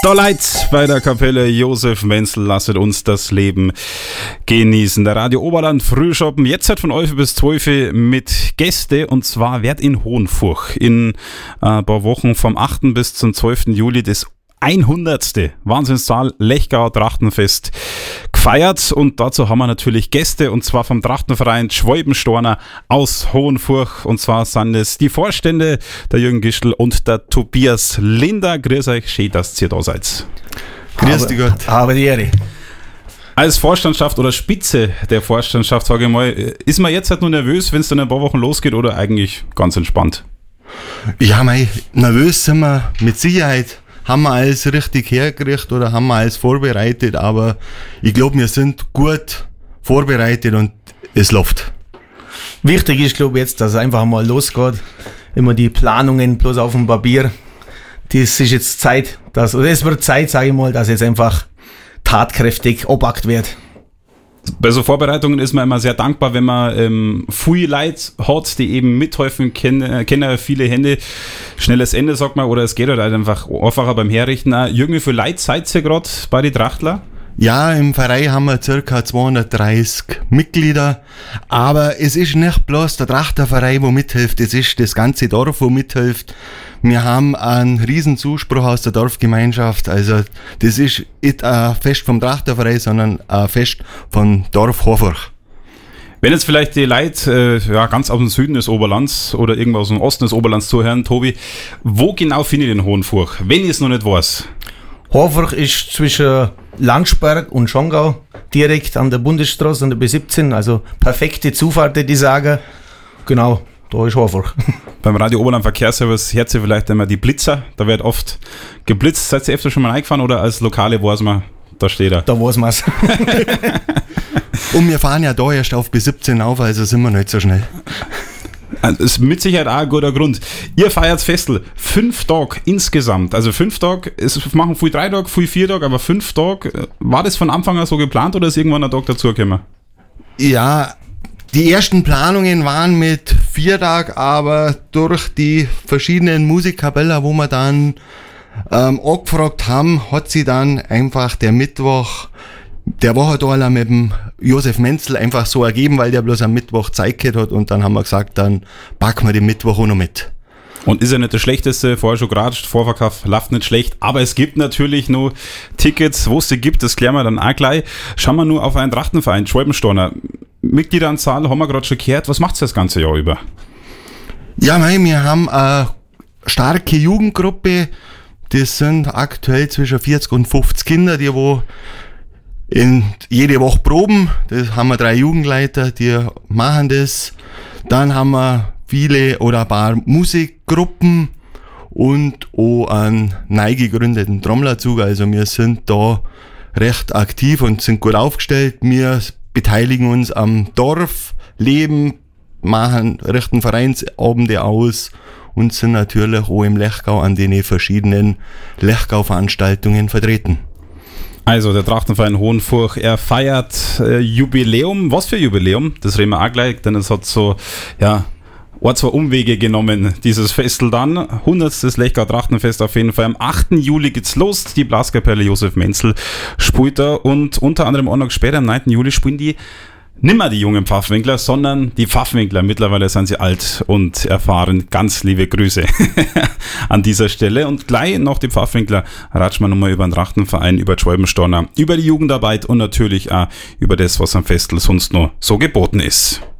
Da Leid bei der Kapelle Josef Menzel, lasset uns das Leben genießen. Der Radio Oberland Frühschoppen, jetzt halt von 11 bis 12 mit Gäste, und zwar wird in Hohenfurch in ein paar Wochen vom 8. bis zum 12. Juli das 100. Wahnsinnszahl Lechgauer Trachtenfest gefeiert, und dazu haben wir natürlich Gäste, und zwar vom Trachtenverein Schwalbenstorner aus Hohenfurch, und zwar sind es die Vorstände, der Jürgen Gischl und der Tobias Linder. Grüß euch, schön, dass ihr da seid. Grüß dich Gott. Aber die Ehre. Als Vorstandschaft oder Spitze der Vorstandschaft, sage ich mal, ist man jetzt halt nur nervös, wenn es dann ein paar Wochen losgeht, oder eigentlich ganz entspannt? Ja, nervös sind wir mit Sicherheit. Haben wir alles richtig hergekriegt oder haben wir alles vorbereitet, aber ich glaube, wir sind gut vorbereitet und es läuft. Wichtig ist, glaube ich, jetzt, dass es einfach mal losgeht. Immer die Planungen bloß auf dem Papier. Das ist jetzt Zeit, es wird Zeit, sage ich mal, dass jetzt einfach tatkräftig obakt wird. Bei so Vorbereitungen ist man immer sehr dankbar, wenn man viele Leute hat, die eben mithelfen, kennen viele Hände. Schnelles Ende, sagt man, oder es geht halt einfach einfacher beim Herrichten. Jürgen, wie viele Leute seid ihr gerade bei den Trachtler? Ja, im Verein haben wir ca. 230 Mitglieder, aber es ist nicht bloß der Trachterverein, wo mithilft, es ist das ganze Dorf, wo mithilft. Wir haben einen riesen Zuspruch aus der Dorfgemeinschaft, also das ist nicht ein Fest vom Trachterverein, sondern ein Fest vom Dorf Hohenfurch. Wenn jetzt vielleicht die Leute ganz aus dem Süden des Oberlands oder irgendwo aus dem Osten des Oberlands zuhören, Tobi, wo genau finde ich den Hohenfurch, wenn ich es noch nicht weiß? Hohenfurch ist zwischen Landsberg und Schongau, direkt an der Bundesstraße, an der B17, also perfekte Zufahrt, die sagen. Genau, da ist Hohenfurch. Beim Radio Oberland Verkehrsservice hört ihr vielleicht immer die Blitzer, da wird oft geblitzt. Seid ihr öfter schon mal eingefahren, oder als Lokale weiß man, da steht er? Da weiß man es. Und wir fahren ja da erst auf B17 auf, also sind wir nicht so schnell. Das ist mit Sicherheit auch ein guter Grund. Ihr feiert Festel 5 Tage insgesamt. Also 5 Tage, es machen viel 3 Tage, viel 4 Tage, aber 5 Tage. War das von Anfang an so geplant, oder ist irgendwann ein Tag dazugekommen? Ja, die ersten Planungen waren mit 4 Tagen, aber durch die verschiedenen Musikkapellen, wo wir dann angefragt haben, hat sie dann einfach der Mittwoch, der Wochentaler mit dem Josef Menzel einfach so ergeben, weil der bloß am Mittwoch Zeit gehabt hat, und dann haben wir gesagt, dann packen wir den Mittwoch auch noch mit. Und ist ja nicht das Schlechteste, vorher schon geratscht, Vorverkauf läuft nicht schlecht, aber es gibt natürlich noch Tickets, wo es sie gibt, das klären wir dann auch gleich. Schauen wir nur auf einen Trachtenverein, Schwalbenstorner. Mitgliederanzahl haben wir gerade schon gehört, was macht das ganze Jahr über? Ja, wir haben eine starke Jugendgruppe, das sind aktuell zwischen 40 und 50 Kinder, die wo jede Woche proben. Das haben wir 3 Jugendleiter, die machen das. Dann haben wir viele oder ein paar Musikgruppen und auch einen neu gegründeten Trommlerzug. Also wir sind da recht aktiv und sind gut aufgestellt. Wir beteiligen uns am Dorfleben, richten Vereinsabende aus und sind natürlich auch im Lechgau an den verschiedenen Lechgau-Veranstaltungen vertreten. Also der Trachtenverein Hohenfurch, er feiert Jubiläum. Was für Jubiläum? Das reden wir auch gleich, denn es hat so, zwei Umwege genommen, dieses Festel dann. 100. Lechgau Trachtenfest auf jeden Fall. Am 8. Juli geht's los. Die Blaskapelle Josef Menzel spielt da, und unter anderem auch noch später, am 9. Juli, spielen die nimmer die jungen Pfaffenwinkler, sondern die Pfaffenwinkler. Mittlerweile sind sie alt und erfahren. Ganz liebe Grüße an dieser Stelle. Und gleich nach die Pfaffenwinkler ratschen wir nochmal über den Trachtenverein, über die Schwalbenstorner, über die Jugendarbeit und natürlich auch über das, was am Festel sonst noch so geboten ist.